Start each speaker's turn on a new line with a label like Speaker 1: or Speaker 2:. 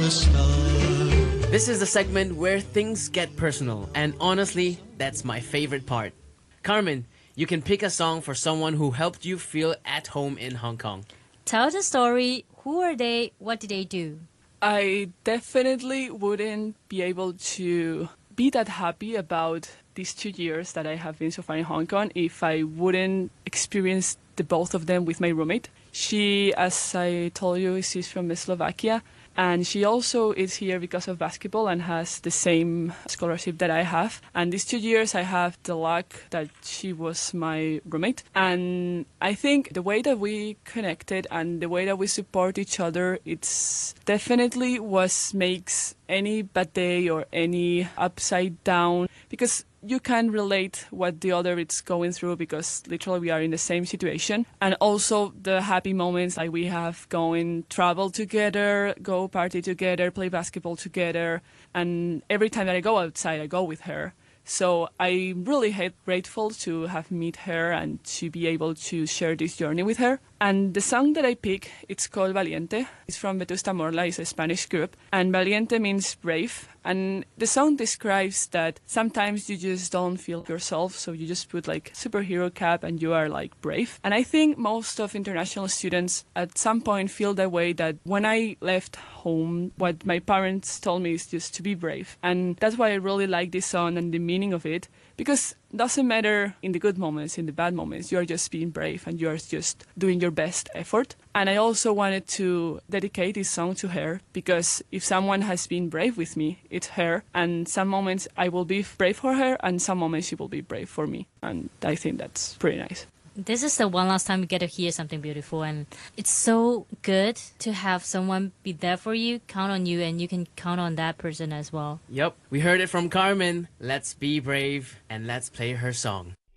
Speaker 1: a star.
Speaker 2: This is the segment where things get personal, and honestly, that's my favorite part. Carmen, you can pick a song for someone who helped you feel at home in Hong Kong.
Speaker 3: Tell the story. Who are they? What did they do?
Speaker 4: I definitely wouldn't be able to be that happy about these 2 years that I have been so far in Hong Kong if I wouldn't experience the both of them with my roommate. She, as I told you, she's from Slovakia, and she also is here because of basketball and has the same scholarship that I have. And these 2 years I have the luck that she was my roommate. And I think the way that we connected and the way that we support each other, it's definitely what makes any bad day or any upside down, because you can relate what the other is going through because literally we are in the same situation. And also the happy moments like we have going travel together, go party together, play basketball together. And every time that I go outside, I go with her. So I'm really grateful to have met her and to be able to share this journey with her. And the song that I pick, it's called Valiente. It's from Vetusta Morla, it's a Spanish group. And Valiente means brave. And the song describes that sometimes you just don't feel yourself, so you just put like superhero cap and you are like brave. And I think most of international students at some point feel that way, that when I left home, what my parents told me is just to be brave. And that's why I really like this song and the meaning of it, because it doesn't matter in the good moments, in the bad moments, you are just being brave and you are just doing your best effort. And I also wanted to dedicate this song to her, because if someone has been brave with me, it's her. And some moments I will be brave for her and some moments she will be brave for me. And I think that's pretty nice.
Speaker 3: This is the one last time we get to hear something beautiful, and it's so good to have someone be there for you, count on you, and you can count on that person as well.
Speaker 2: Yep, we heard it from Carmen. Let's be brave and let's play her song.